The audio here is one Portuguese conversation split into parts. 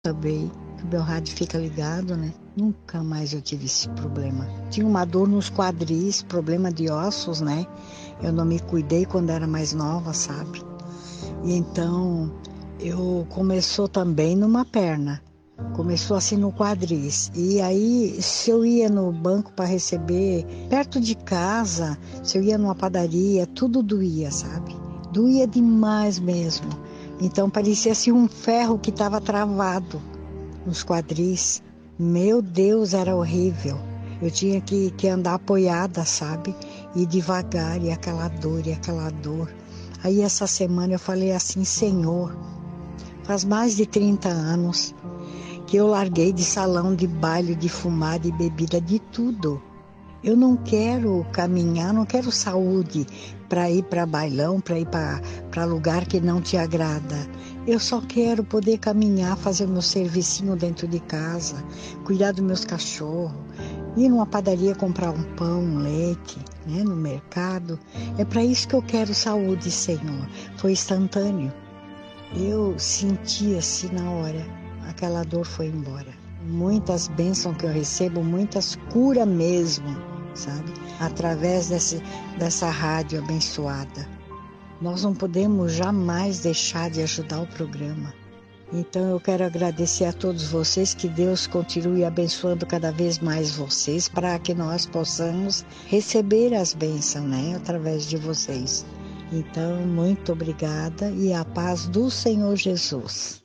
Também, que o meu rádio fica ligado, né? Nunca mais eu tive esse problema. Tinha uma dor nos quadris, problema de ossos, né? Eu não me cuidei quando era mais nova, sabe? E então, eu começou também numa perna. Começou assim no quadris. E aí, se eu ia no banco para receber, perto de casa, se eu ia numa padaria, tudo doía, sabe? Doía demais mesmo. Então parecia assim um ferro que estava travado nos quadris. Meu Deus, era horrível. Eu tinha que andar apoiada, sabe? E devagar, e aquela dor, e aquela dor. Aí essa semana eu falei assim, Senhor, faz mais de 30 anos que eu larguei de salão, de baile, de fumar, de bebida, de tudo. Eu não quero caminhar, não quero saúde para ir para bailão, para ir para lugar que não te agrada. Eu só quero poder caminhar, fazer meu servicinho dentro de casa, cuidar dos meus cachorros, ir numa padaria comprar um pão, um leite, né, no mercado. É para isso que eu quero saúde, Senhor. Foi instantâneo. Eu senti assim na hora, aquela dor foi embora. Muitas bênçãos que eu recebo, muitas curas mesmo, sabe? Através dessa rádio abençoada. Nós não podemos jamais deixar de ajudar o programa. Então eu quero agradecer a todos vocês, que Deus continue abençoando cada vez mais vocês, para que nós possamos receber as bênçãos, né? Através de vocês. Então, muito obrigada e a paz do Senhor Jesus.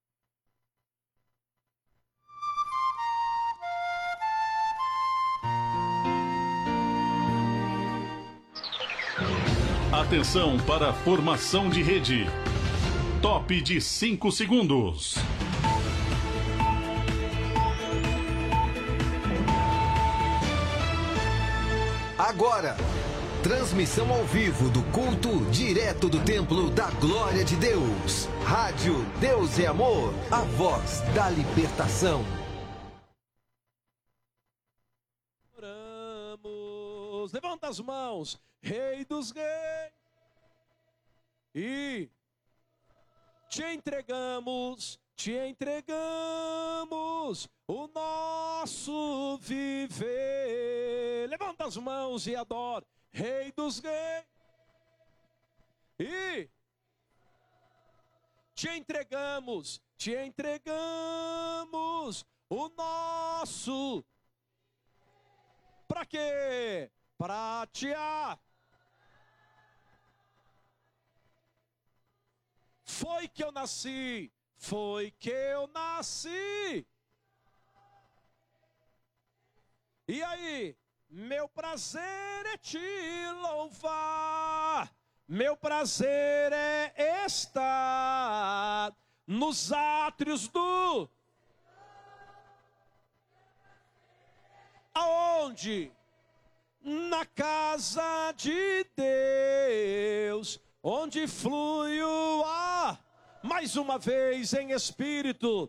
Atenção para a formação de rede. Top de 5 segundos. Agora, transmissão ao vivo do culto direto do Templo da Glória de Deus. Rádio Deus é Amor, a voz da libertação. Oramos, levanta as mãos, Rei dos Reis, e te entregamos o nosso viver. Levanta as mãos e adora, Rei dos Reis, e te entregamos o nosso. Pra quê? Pra te amar. Foi que eu nasci. E aí, meu prazer é te louvar. Meu prazer é estar nos átrios do... Aonde? Na casa de Deus, onde flui o ar. Mais uma vez em espírito,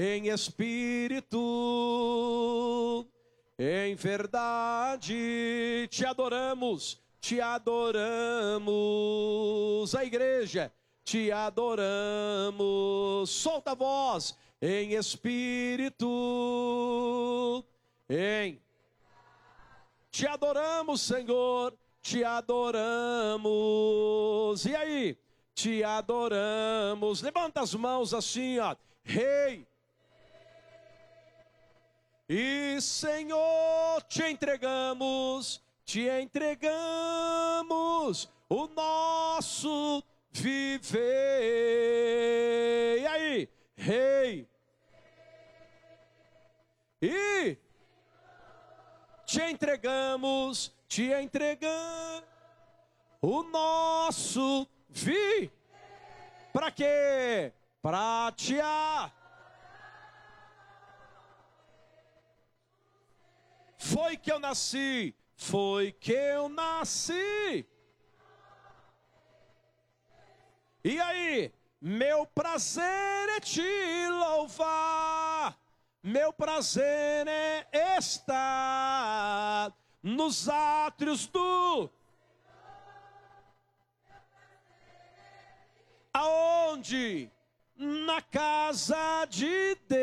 em verdade, te adoramos, a igreja, te adoramos, solta a voz, em espírito, te adoramos, Senhor, te adoramos, e aí? Te adoramos, levanta as mãos assim, ó, Rei, e Senhor, te entregamos o nosso viver. E aí, Rei, e te entregamos o nosso viver. Pra quê? Pra te amar. Foi que eu nasci. E aí, meu prazer é te louvar. Meu prazer é estar nos átrios do... Aonde? na casa de Deus.